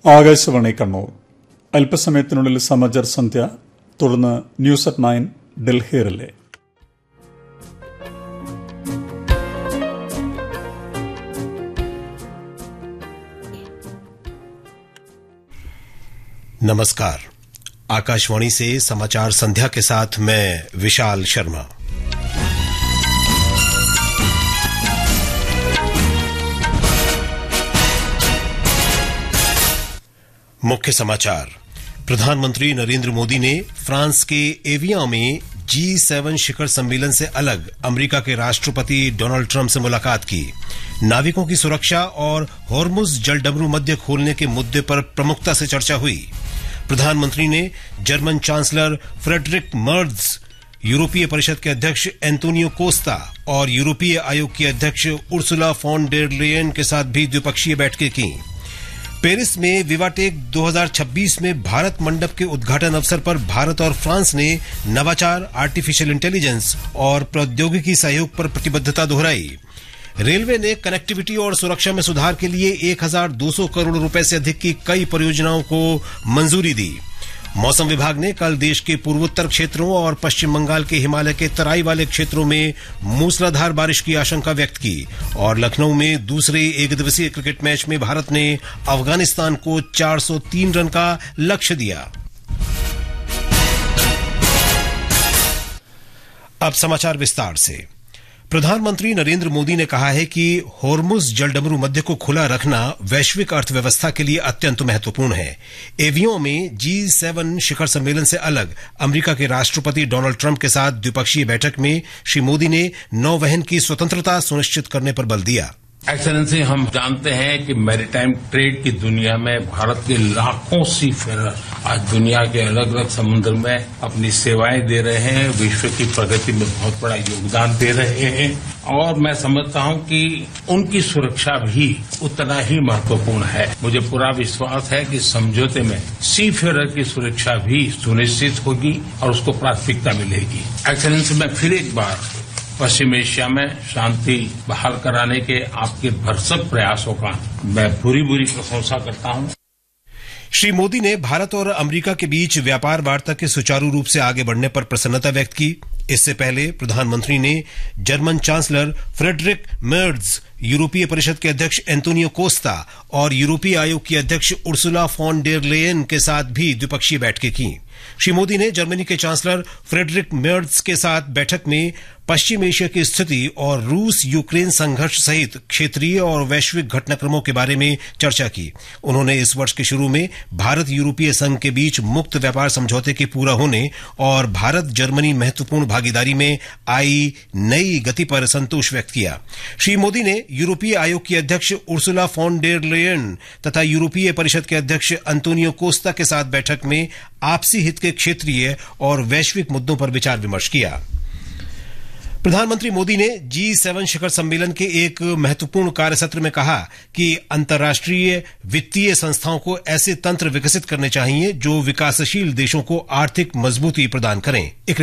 ആകാശവാണി കണ്ണൂർ. അല്പസമയത്തിനുള്ളിൽ സമാചാർ സന്ധ്യ, തുടർന്ന് news at 9 Delhi relay. नमस्कार. आकाशवाणी से समाचार संध्या के साथ मैं विशाल शर्मा. मुख्य समाचार. प्रधानमंत्री नरेंद्र मोदी ने फ्रांस के एवियान में G7 शिखर सम्मेलन से अलग अमेरिका के राष्ट्रपति डोनाल्ड ट्रंप से मुलाकात की. नाविकों की सुरक्षा और हॉर्मुज जलडमरू मध्य खोलने के मुद्दे पर प्रमुखता से चर्चा हुई. प्रधानमंत्री ने जर्मन चांसलर फ्रेडरिक मर्ज, यूरोपीय परिषद के अध्यक्ष एंटोनियो कोस्टा और यूरोपीय आयोग की अध्यक्ष उर्सुला फॉन डेर लेयन के साथ भी द्विपक्षीय बैठकें की. पेरिस में विवाटेक 2026 में भारत मंडप के उद्घाटन अवसर पर भारत और फ्रांस ने नवाचार, आर्टिफिशियल इंटेलिजेंस और प्रौद्योगिकी सहयोग पर प्रतिबद्धता दोहराई. रेलवे ने कनेक्टिविटी और सुरक्षा में सुधार के लिए 1200 करोड़ रुपए से अधिक की कई परियोजनाओं को मंजूरी दी. मौसम विभाग ने कल देश के पूर्वोत्तर क्षेत्रों और पश्चिम बंगाल के हिमालय के तराई वाले क्षेत्रों में मूसलाधार बारिश की आशंका व्यक्त की. और लखनऊ में दूसरे एकदिवसीय क्रिकेट मैच में भारत ने अफगानिस्तान को 403 रन का लक्ष्य दिया. अब समाचार विस्तार से. प्रधानमंत्री नरेंद्र मोदी ने कहा है कि हॉर्मुज जलडमरू मध्य को खुला रखना वैश्विक अर्थव्यवस्था के लिए अत्यंत महत्वपूर्ण है. एवियान में G7 शिखर सम्मेलन से अलग अमेरिका के राष्ट्रपति डोनाल्ड ट्रंप के साथ द्विपक्षीय बैठक में श्री मोदी ने नौवहन की स्वतंत्रता सुनिश्चित करने पर बल दिया. एक्सेलेंसी, हम जानते हैं कि मैरीटाइम ट्रेड की दुनिया में भारत के लाखों सीफेरर आज दुनिया के अलग अलग समुद्र में अपनी सेवाएं दे रहे हैं, विश्व की प्रगति में बहुत बड़ा योगदान दे रहे हैं. और मैं समझता हूं कि उनकी सुरक्षा भी उतना ही महत्वपूर्ण है. मुझे पूरा विश्वास है कि समझौते में सीफेरर की सुरक्षा भी सुनिश्चित होगी और उसको प्राथमिकता मिलेगी. एक्सेलेंसी, मैं फिर एक बार पश्चिम एशिया में शांति बहाल कराने के आपके भरसक प्रयासों का मैं पूरी प्रशंसा करता हूं. श्री मोदी ने भारत और अमेरिका के बीच व्यापार वार्ता के सुचारू रूप से आगे बढ़ने पर प्रसन्नता व्यक्त की. इससे पहले प्रधानमंत्री ने जर्मन चांसलर फ्रेडरिक मर्ज, यूरोपीय परिषद के अध्यक्ष एंटोनियो कोस्टा और यूरोपीय आयोग की अध्यक्ष उर्सुला फॉन डेर लेयन के साथ भी द्विपक्षीय बैठकें की. श्री मोदी ने जर्मनी के चांसलर फ्रेडरिक मर्ज के साथ बैठक में पश्चिम एशिया की स्थिति और रूस यूक्रेन संघर्ष सहित क्षेत्रीय और वैश्विक घटनाक्रमों के बारे में चर्चा की. उन्होंने इस वर्ष के शुरू में भारत यूरोपीय संघ के बीच मुक्त व्यापार समझौते के पूरा होने और भारत जर्मनी महत्वपूर्ण भागीदारी में आई नई गति पर संतोष व्यक्त किया. श्री मोदी ने यूरोपीय आयोग की अध्यक्ष उर्सुला फॉन डेर लेयन तथा यूरोपीय परिषद के अध्यक्ष एंटोनियो कोस्टा के साथ बैठक में आपसी हित के क्षेत्रीय और वैश्विक मुद्दों पर विचार विमर्श किया. प्रधानमंत्री मोदी ने G7 शिखर सम्मेलन के एक महत्वपूर्ण कार्यसत्र में कहा कि अंतर्राष्ट्रीय वित्तीय संस्थाओं को ऐसे तंत्र विकसित करने चाहिए जो विकासशील देशों को आर्थिक मजबूती प्रदान करें.